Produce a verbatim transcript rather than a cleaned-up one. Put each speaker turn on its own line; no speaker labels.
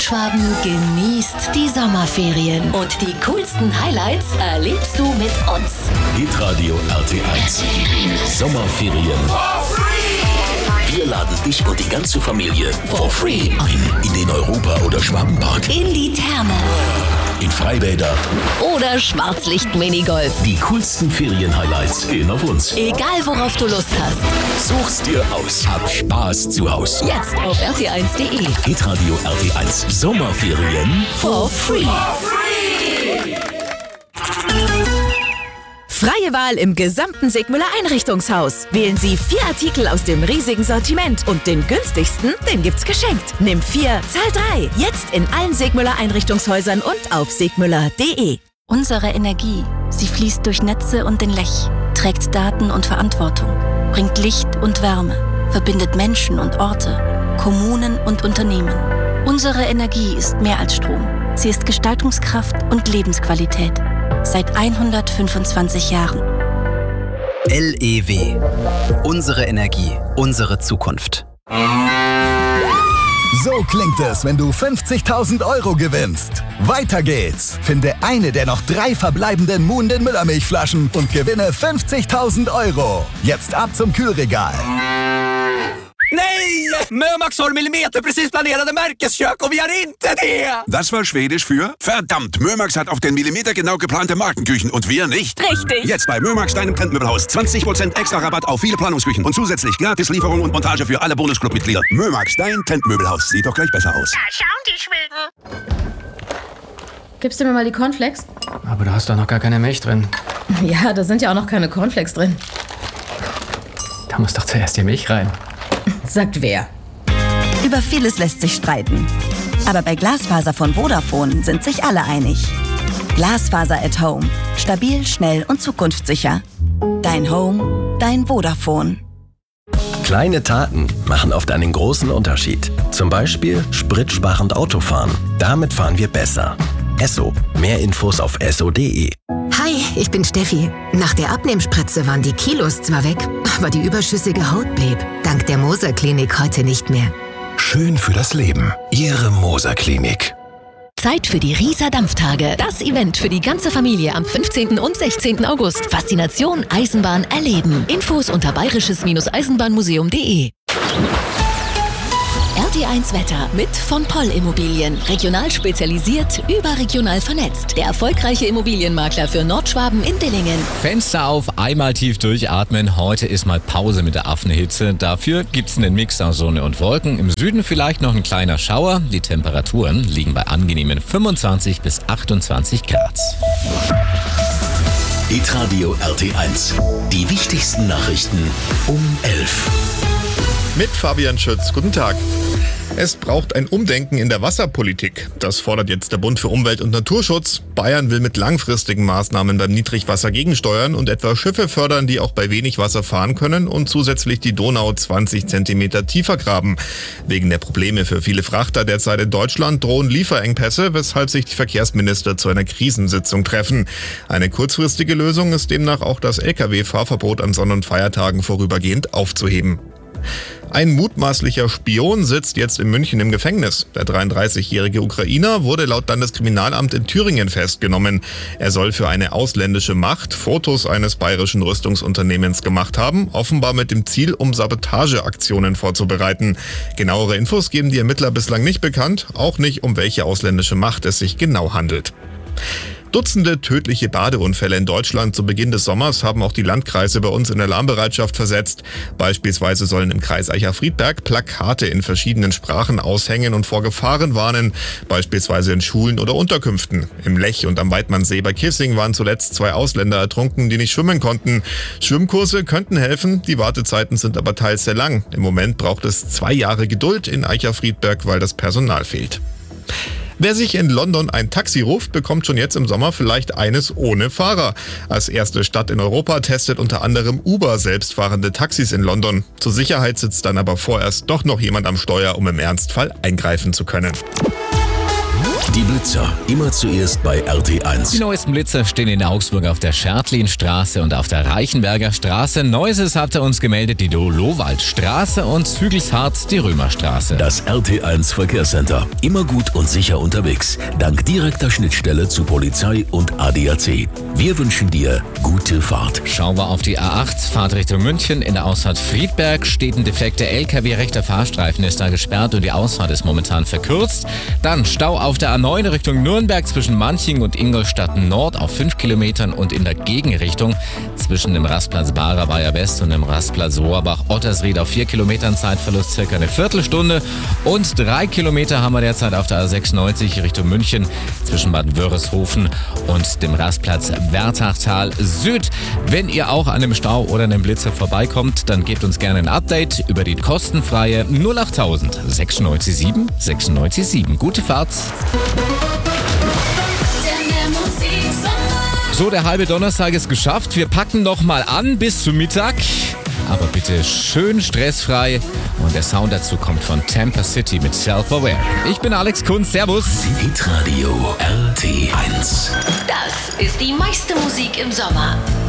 Nordschwaben genießt die Sommerferien. Und die coolsten Highlights erlebst du mit uns.
Hitradio R T eins. Sommerferien. Wir laden dich und die ganze Familie for free ein in den Europa- oder Schwabenpark,
In die Therme.
in Freibäder.
Oder Schwarzlicht-Minigolf.
Die coolsten Ferien-Highlights gehen auf uns.
Egal worauf du Lust hast.
Such's dir aus. Hab Spaß zu Haus.
Jetzt auf r t eins punkt d e.
Hitradio R T eins. Sommerferien
For free.
Freie Wahl im gesamten Segmüller Einrichtungshaus. Wählen Sie vier Artikel aus dem riesigen Sortiment und den günstigsten, den gibt's geschenkt. Nimm vier, zahl drei. Jetzt in allen Segmüller Einrichtungshäusern und auf segmüller punkt de.
Unsere Energie, sie fließt durch Netze und den Lech, trägt Daten und Verantwortung, bringt Licht und Wärme, verbindet Menschen und Orte, Kommunen und Unternehmen. Unsere Energie ist mehr als Strom. Sie ist Gestaltungskraft und Lebensqualität. Seit hundertfünfundzwanzig Jahren.
L E W. Unsere Energie, unsere Zukunft.
So klingt es, wenn du fünfzigtausend Euro gewinnst. Weiter geht's. Finde eine der noch drei verbleibenden Moon den Müllermilchflaschen und gewinne fünfzigtausend Euro. Jetzt ab zum Kühlregal.
Nej! Mömax har Millimeter precis planerade märkeskök och vi har inte det!
Das war Schwedisch für verdammt, Mömax hat auf den Millimeter genau geplante Markenküchen und wir nicht.
Richtig.
Jetzt bei Mömax, deinem Trendmöbelhaus. zwanzig Prozent extra Rabatt auf viele Planungsküchen und zusätzlich gratis Lieferung und Montage für alle Bonusclub-Mitglieder. Mömax, dein Trendmöbelhaus. Sieht doch gleich besser aus.
Da schauen die Schweden.
Gibst du mir mal die Cornflakes?
Aber da hast doch noch gar keine Milch drin.
Ja, da sind ja auch noch keine Cornflakes drin.
Da muss doch zuerst die Milch rein.
Sagt wer?
Über vieles lässt sich streiten. Aber bei Glasfaser von Vodafone sind sich alle einig. Glasfaser at Home. Stabil, schnell und zukunftssicher. Dein Home, dein Vodafone.
Kleine Taten machen oft einen großen Unterschied. Zum Beispiel spritsparend Autofahren. Damit fahren wir besser. Esso. Mehr Infos auf esso punkt de.
Hi, ich bin Steffi. Nach der Abnehmspritze waren die Kilos zwar weg, aber die überschüssige Haut blieb. Dank der Moser Klinik heute nicht mehr.
Schön für das Leben. Ihre Moser Klinik.
Zeit für die Rieser Dampftage. Das Event für die ganze Familie am fünfzehnten und sechzehnten August. Faszination Eisenbahn erleben. Infos unter bayerisches-eisenbahnmuseum punkt de. R T eins Wetter mit von Poll Immobilien. Regional spezialisiert, überregional vernetzt. Der erfolgreiche Immobilienmakler für Nordschwaben in Dillingen.
Fenster auf, einmal tief durchatmen. Heute ist mal Pause mit der Affenhitze. Dafür gibt's einen Mix aus Sonne und Wolken. Im Süden vielleicht noch ein kleiner Schauer. Die Temperaturen liegen bei angenehmen fünfundzwanzig bis achtundzwanzig Grad.
Hitradio R T eins. Die wichtigsten Nachrichten um elf.
Mit Fabian Schütz. Guten Tag. Es braucht ein Umdenken in der Wasserpolitik. Das fordert jetzt der Bund für Umwelt und Naturschutz. Bayern will mit langfristigen Maßnahmen beim Niedrigwasser gegensteuern und etwa Schiffe fördern, die auch bei wenig Wasser fahren können und zusätzlich die Donau zwanzig Zentimeter tiefer graben. Wegen der Probleme für viele Frachter derzeit in Deutschland drohen Lieferengpässe, weshalb sich die Verkehrsminister zu einer Krisensitzung treffen. Eine kurzfristige Lösung ist demnach auch das L K W-Fahrverbot an Sonn- und Feiertagen vorübergehend aufzuheben. Ein mutmaßlicher Spion sitzt jetzt in München im Gefängnis. Der dreiunddreißigjährige Ukrainer wurde laut Landeskriminalamt in Thüringen festgenommen. Er soll für eine ausländische Macht Fotos eines bayerischen Rüstungsunternehmens gemacht haben, offenbar mit dem Ziel, um Sabotageaktionen vorzubereiten. Genauere Infos geben die Ermittler bislang nicht bekannt, auch nicht, um welche ausländische Macht es sich genau handelt. Dutzende tödliche Badeunfälle in Deutschland zu Beginn des Sommers haben auch die Landkreise bei uns in Alarmbereitschaft versetzt. Beispielsweise sollen im Kreis Eicher-Friedberg Plakate in verschiedenen Sprachen aushängen und vor Gefahren warnen, beispielsweise in Schulen oder Unterkünften. Im Lech und am Weidmannsee bei Kissing waren zuletzt zwei Ausländer ertrunken, die nicht schwimmen konnten. Schwimmkurse könnten helfen, die Wartezeiten sind aber teils sehr lang. Im Moment braucht es zwei Jahre Geduld in Eicher-Friedberg, weil das Personal fehlt. Wer sich in London ein Taxi ruft, bekommt schon jetzt im Sommer vielleicht eines ohne Fahrer. Als erste Stadt in Europa testet unter anderem Uber selbstfahrende Taxis in London. Zur Sicherheit sitzt dann aber vorerst doch noch jemand am Steuer, um im Ernstfall eingreifen zu können.
Die Blitzer, immer zuerst bei R T eins.
Die neuesten Blitzer stehen in Augsburg auf der Schertlinstraße und auf der Reichenberger Straße. Neuestes hat er uns gemeldet, die Lohwaldstraße und Hügelshardt die Römerstraße.
Das R T eins Verkehrscenter. Immer gut und sicher unterwegs. Dank direkter Schnittstelle zu Polizei und A D A C. Wir wünschen dir gute Fahrt.
Schauen wir auf die A acht, Fahrt Richtung München. In der Ausfahrt Friedberg steht ein defekter L K W. Rechter Fahrstreifen ist da gesperrt und die Ausfahrt ist momentan verkürzt. Dann Stau auf der A neun Richtung Nürnberg zwischen Manching und Ingolstadt Nord auf fünf Kilometern und in der Gegenrichtung zwischen dem Rastplatz Barer West und dem Rastplatz Rohrbach-Ottersried auf vier Kilometern Zeitverlust circa eine Viertelstunde und drei Kilometer haben wir derzeit auf der A sechsundneunzig Richtung München zwischen Bad Wörishofen und dem Rastplatz Wärtachtal Süd. Wenn ihr auch an einem Stau oder einem Blitzer vorbeikommt, dann gebt uns gerne ein Update über die kostenfreie null achttausend sechsundneunzig sieben sechsundneunzig sieben. Gute Fahrt! So, der halbe Donnerstag ist geschafft. Wir packen noch mal an bis zum Mittag. Aber bitte schön stressfrei. Und der Sound dazu kommt von Tampa City mit Self-Aware. Ich bin Alex Kunz. Servus.
Hitradio R T eins.
Das ist die meiste Musik im Sommer.